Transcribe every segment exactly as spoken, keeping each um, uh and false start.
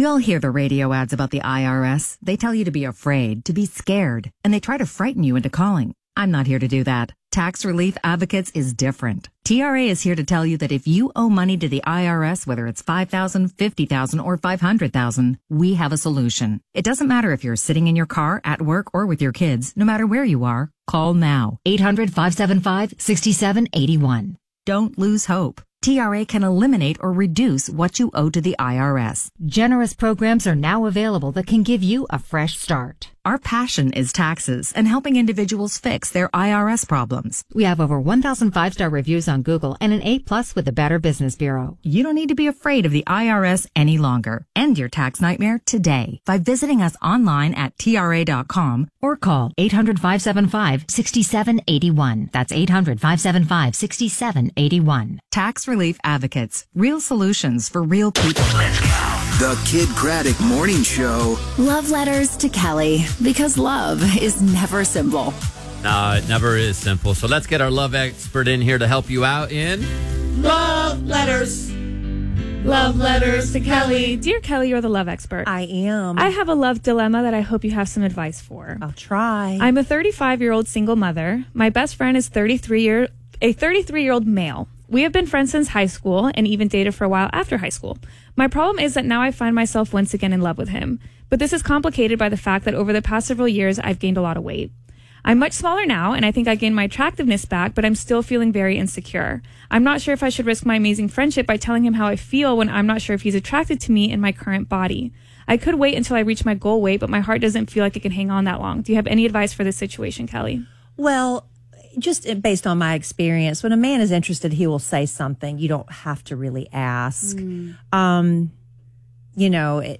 We all hear the radio ads about the I R S. They tell you to be afraid, to be scared, and they try to frighten you into calling. I'm not here to do that. Tax Relief Advocates is different. T R A is here to tell you that if you owe money to the I R S, whether it's five thousand dollars, fifty thousand dollars, or five hundred thousand dollars, we have a solution. It doesn't matter if you're sitting in your car, at work, or with your kids. No matter where you are, call now. eight hundred, five seven five, six seven eight one. Don't lose hope. T R A can eliminate or reduce what you owe to the I R S. Generous programs are now available that can give you a fresh start. Our passion is taxes and helping individuals fix their I R S problems. We have over one thousand five-star reviews on Google and an A plus with the Better Business Bureau. You don't need to be afraid of the I R S any longer. End your tax nightmare today by visiting us online at T R A dot com or call eight hundred, five seven five, six seven eight one. That's eight hundred, five seven five, six seven eight one. Tax Relief Advocates. Real solutions for real people. Let's go. The Kid Craddock Morning Show. Love letters to Kelly, because love is never simple. No, it never is simple. So let's get our love expert in here to help you out in Love Letters. Love letters to Kelly. Dear Kelly, you're the love expert. I am. I have a love dilemma that I hope you have some advice for. I'll try. I'm a thirty-five-year-old single mother. My best friend is thirty-three year a thirty-three-year-old male. We have been friends since high school and even dated for a while after high school. My problem is that now I find myself once again in love with him. But this is complicated by the fact that over the past several years, I've gained a lot of weight. I'm much smaller now, and I think I gained my attractiveness back, but I'm still feeling very insecure. I'm not sure if I should risk my amazing friendship by telling him how I feel when I'm not sure if he's attracted to me in my current body. I could wait until I reach my goal weight, but my heart doesn't feel like it can hang on that long. Do you have any advice for this situation, Kelly? Well, just based on my experience, when a man is interested, he will say something. You don't have to really ask. Mm. Um, you know, it,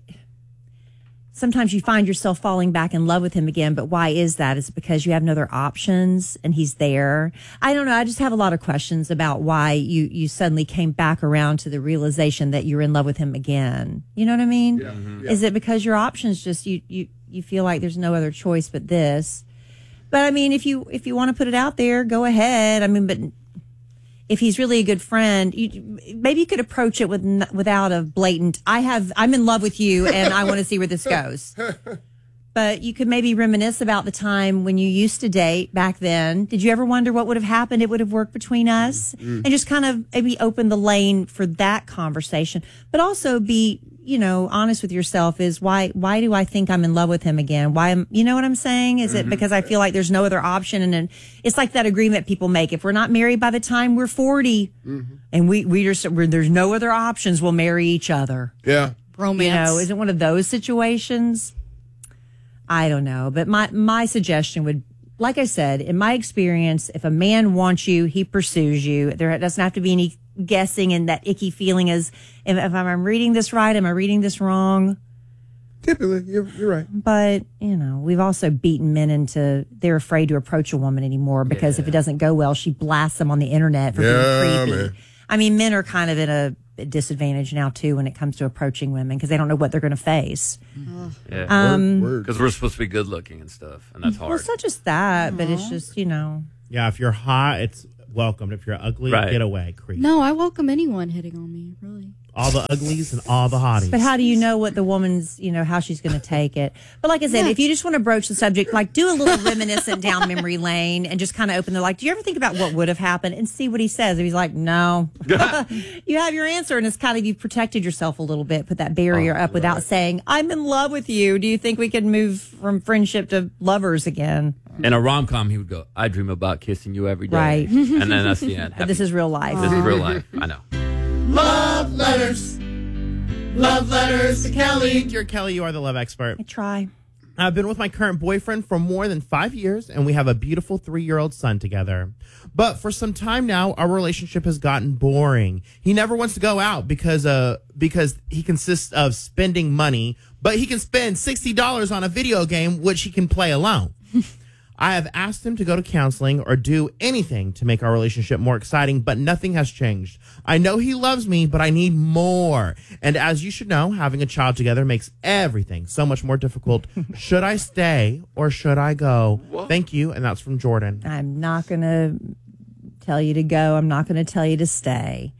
sometimes you find yourself falling back in love with him again, but why is that? Is it because you have no other options and he's there? I don't know. I just have a lot of questions about why you, you suddenly came back around to the realization that you're in love with him again. You know what I mean? Yeah. Mm-hmm. Is it because your options just, you, you, you feel like there's no other choice but this? But I mean, if you if you want to put it out there, go ahead. I mean, but if he's really a good friend, you, maybe you could approach it with without a blatant, I have, I'm in love with you and I want to see where this goes. But you could maybe reminisce about the time when you used to date back then. Did you ever wonder what would have happened? It would have worked between us, mm-hmm. and just kind of maybe open the lane for that conversation, but also be, you know, honest with yourself. Is why, why do I think I'm in love with him again? Why am, you know what I'm saying? Is mm-hmm. it because I feel like there's no other option? And then it's like that agreement people make. If we're not married by the time we're forty mm-hmm. and we, we just, we're, there's no other options, we'll marry each other. Yeah. Romance. You know, is it one of those situations? I don't know. But my, my suggestion would, like I said, in my experience, if a man wants you, he pursues you. There doesn't have to be any guessing, and that icky feeling is, if, if I'm reading this right, am I reading this wrong? Typically, you're, you're right. But, you know, we've also beaten men into, they're afraid to approach a woman anymore because yeah. if it doesn't go well, she blasts them on the internet for yeah, being creepy. Man. I mean, men are kind of in a disadvantage now, too, when it comes to approaching women because they don't know what they're going to face. Yeah, um, because we're supposed to be good looking and stuff, and that's hard. Well, it's not just that, but it's just, you know. Yeah, if you're hot, it's welcomed. If you're ugly, right. get away, creep. No, I welcome anyone hitting on me, really. All the uglies and all the hotties. But how do you know what the woman's, you know, how she's going to take it? But like I said, yeah. if you just want to broach the subject, like do a little reminiscent down memory lane and just kind of open the, like, do you ever think about what would have happened and see what he says? If he's like, no, you have your answer. And it's kind of, you've protected yourself a little bit, put that barrier oh, up without right. saying, I'm in love with you. Do you think we can move from friendship to lovers again? In a rom-com, he would go, I dream about kissing you every day. Right. And then that's the end. But this is real life. This is real life. I know. Love letters. Love letters to Kelly. Dear Kelly, you are the love expert. I try. I've been with my current boyfriend for more than five years, and we have a beautiful three-year-old son together. But for some time now, our relationship has gotten boring. He never wants to go out because uh because he consists of spending money, but he can spend sixty dollars on a video game, which he can play alone. I have asked him to go to counseling or do anything to make our relationship more exciting, but nothing has changed. I know he loves me, but I need more. And as you should know, having a child together makes everything so much more difficult. Should I stay or should I go? What? Thank you. And that's from Jordan. I'm not going to tell you to go. I'm not going to tell you to stay.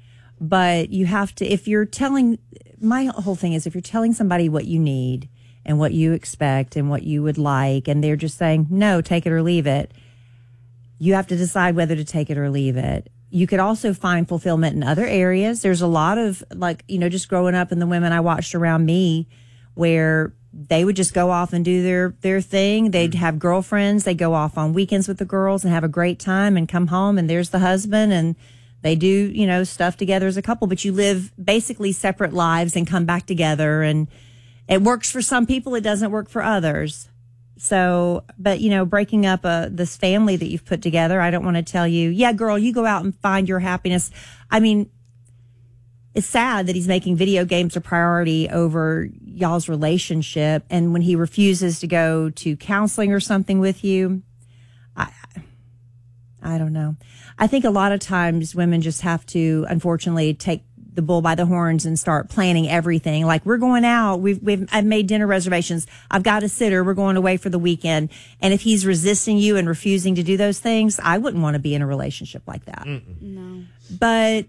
But you have to, if you're telling, my whole thing is if you're telling somebody what you need and what you expect and what you would like, and they're just saying, no, take it or leave it, you have to decide whether to take it or leave it. You could also find fulfillment in other areas. There's a lot of, like, you know, just growing up and the women I watched around me where they would just go off and do their, their thing. They'd have girlfriends. They'd go off on weekends with the girls and have a great time and come home, and there's the husband, and they do, you know, stuff together as a couple, but you live basically separate lives and come back together. And it works for some people. It doesn't work for others. So, but, you know, breaking up a, this family that you've put together, I don't want to tell you, yeah, girl, you go out and find your happiness. I mean, it's sad that he's making video games a priority over y'all's relationship. And when he refuses to go to counseling or something with you, I, I don't know. I think a lot of times women just have to, unfortunately, take the bull by the horns and start planning everything. Like, we're going out. We've, we've, I've made dinner reservations. I've got a sitter. We're going away for the weekend. And if he's resisting you and refusing to do those things, I wouldn't want to be in a relationship like that. Mm-mm. No. But,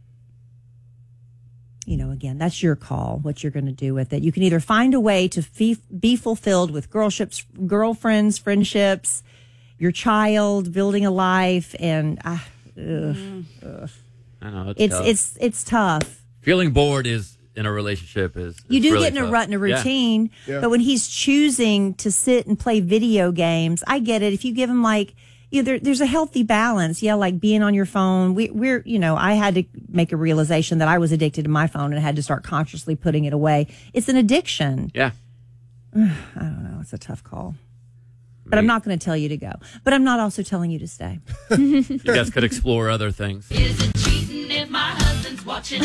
you know, again, that's your call, what you're going to do with it. You can either find a way to fe- be fulfilled with girlships, girlfriends, friendships, your child, building a life, and uh, ugh, Mm. ugh. I know, it's It's tough. it's it's tough. Feeling bored is in a relationship is, You is do really get in a tough. rut and a Yeah. routine, Yeah. but when he's choosing to sit and play video games, I get it. If you give him like, you know, there, there's a healthy balance. Yeah, like being on your phone. We, we're, you know, I had to make a realization that I was addicted to my phone and had to start consciously putting it away. It's an addiction. Yeah. I don't know. It's a tough call. But I'm not going to tell you to go. But I'm not also telling you to stay. You guys could explore other things. Is it cheating if my husband's watching?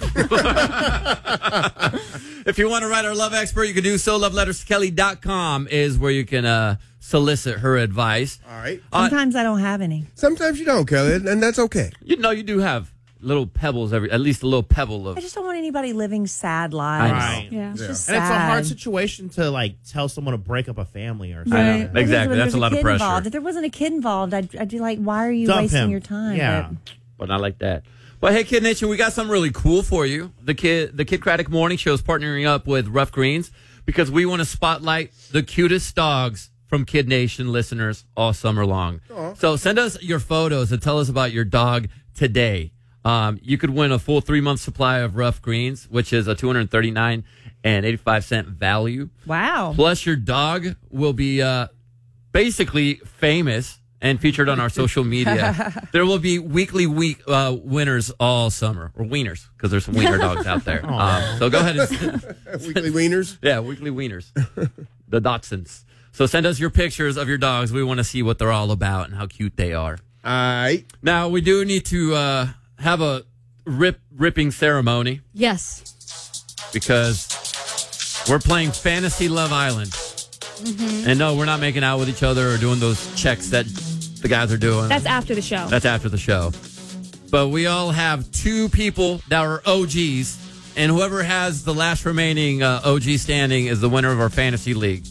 If you want to write our love expert, you can do so. love letters to kelly dot com is where you can uh, solicit her advice. All right. Uh, Sometimes I don't have any. Sometimes you don't, Kelly, and that's okay. you know, you do have little pebbles, every at least a little pebble of. I just don't want anybody living sad lives. Right. Yeah. It's just And it's a hard sad. situation to like tell someone to break up a family or something. I know. Right. But Exactly. when That's there's a lot of kid pressure. Involved. If there wasn't a kid involved, I'd, I'd be like, why are you Dump wasting him. your time? Yeah. But But not like that. But hey, Kid Nation, we got something really cool for you. The kid, the Kid Craddock Morning Show is partnering up with Rough Greens because we want to spotlight the cutest dogs from Kid Nation listeners all summer long. So send us your photos and tell us about your dog today. Um, you could win a full three month supply of Rough Greens, which is a two hundred thirty-nine and eighty-five cent value. wow. Plus, your dog will be uh, basically famous and featured on our social media. There will be weekly week uh, winners all summer, or wieners, because there's some wiener dogs out there. Um, so go ahead and Weekly wieners. yeah, weekly wieners, the Dachshunds. So send us your pictures of your dogs. We want to see what they're all about and how cute they are. All right. Now we do need to uh, have a rip ripping ceremony Yes. because we're playing Fantasy Love Island. And no, we're not making out with each other or doing those checks that the guys are doing. That's after the show. That's after the show. But we all have two people that are O Gs, and whoever has the last remaining uh, O G standing is the winner of our fantasy league.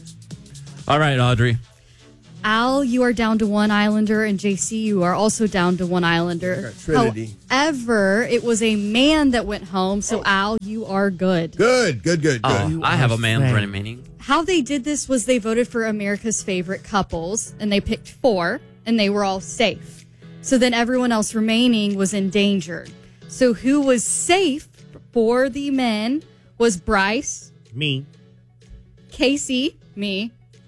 All right, Audrey. Al, you are down to one Islander, and J C, you are also down to one Islander. Got Trinity. However, it was a man that went home, so Al, you are good. Good, good, good, good. Oh, I have a man's saying. remaining. How they did this was they voted for America's favorite couples, and they picked four, and they were all safe. So then everyone else remaining was endangered. So who was safe for the men was Bryce, Me. Casey, me,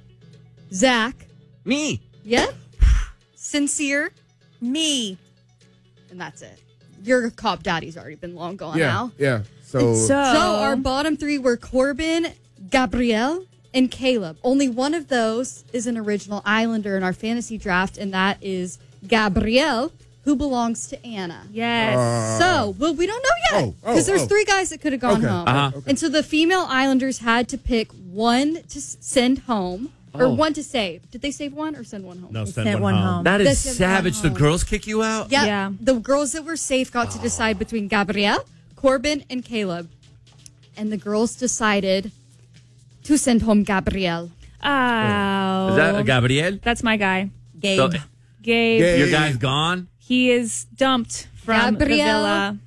Zach, Me. yep, Sincere, Me. and that's it. Your cop daddy's already been long gone yeah, now. yeah. So, So, So our bottom three were Corbin, Gabrielle, and Caleb. Only one of those is an original Islander in our fantasy draft, and that is Gabrielle, who belongs to Anna. yes. So, well, we don't know yet Oh, oh, because there's oh. three guys that could have gone Okay. home, Uh-huh. and so the female Islanders had to pick one to s- send home or Oh. one to save. Did they save one or send one home? No, They send, sent one, one home. home. That is That's just savage. The one home. girls kick you out? Yeah. Yeah. The girls that were safe got to decide between Gabrielle, Corbin, and Caleb. And the girls decided to send home Gabrielle. Oh. Is that a Gabriel? That's my guy. Gabe. So, Gabe. Gabe. your guy's gone? He is dumped from the Gabrielle. villa.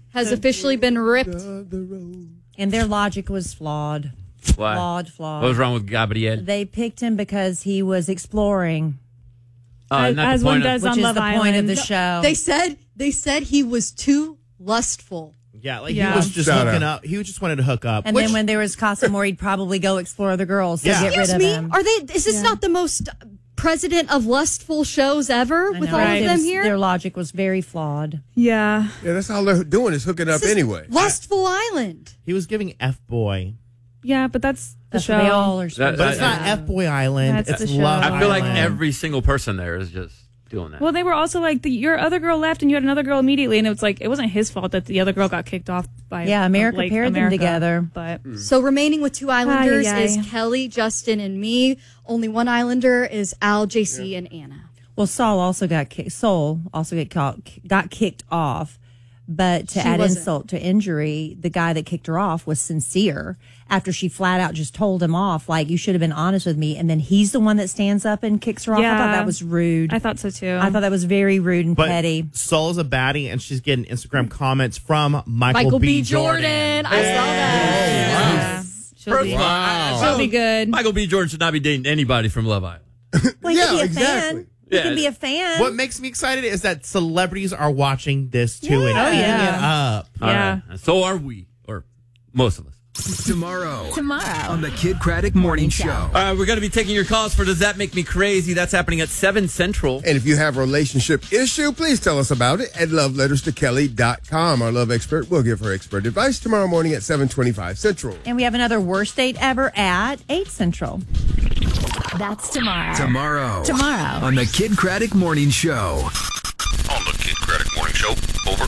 has officially been ripped. And their logic was flawed. Why? Flawed, flawed. What was wrong with Gabriel? They picked him because he was exploring. Uh, As- not the as one point of- does Which on is Love the point of Island. the show. They said they said he was too lustful. Yeah, like Yeah. he was just Shout hooking out. up. He just wanted to hook up. And which- then when there was Casa Moore, he'd probably go explore other girls to Yeah. get rid Excuse of me, him. are they? Is this not the most president of lustful shows ever I with know. all It of them was- here? Their logic was very flawed. Yeah. Yeah, that's all they're doing is hooking up This is anyway. Lustful Island. he was giving F boy, Yeah, but that's the That's show. what they all are supposed That- but to it's I- not do. F boy Island. That's it's the show. Love I feel like Island. every single person there is just doing that. Well, they were also like, the, your other girl left and you had another girl immediately. And it was like, it wasn't his fault that the other girl got kicked off by Yeah, America like, paired them America. together. But So remaining with two Islanders Ay, ay, ay. is Kelly, Justin, and me. Only one Islander is Al, J C, and Anna. Well, Saul also got kicked. Soul also got caught, got kicked off. But to She add wasn't. insult to injury, the guy that kicked her off was sincere after she flat out just told him off, like, you should have been honest with me. And then he's the one that stands up and kicks her off. I thought Yeah. that was rude. I thought so too. I thought that was very rude and But petty. Soul is a baddie, and she's getting Instagram comments from Michael, Michael B. B. Jordan. I saw that. yeah. She'll, First be, of all, I- she'll be good. Michael B. Jordan should not be dating anybody from Love Island. Well, he Yeah, can be a exactly. fan. He Yeah. can be a fan. What makes me excited is that celebrities are watching this too and Yeah. eating Oh, yeah. it up. All Yeah. right. And so are we, or most of us. Tomorrow. Tomorrow. On the Kid Craddock Morning Show. All right, we're going to be taking your calls for Does That Make Me Crazy? That's happening at seven Central. And if you have a relationship issue, please tell us about it at love letters to kelly dot com. Our love expert will give her expert advice tomorrow morning at seven twenty-five Central. And we have another worst date ever at eight Central. That's tomorrow. Tomorrow. Tomorrow. On the Kid Craddock Morning Show. On the Kid Craddock Morning Show. Over.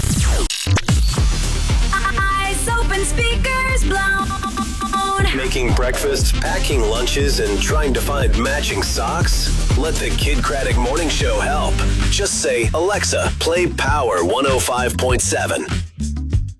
Eyes open, speakers blown. Making breakfast, packing lunches, and trying to find matching socks? Let the Kid Craddock Morning Show help. Just say, Alexa, play Power one oh five point seven.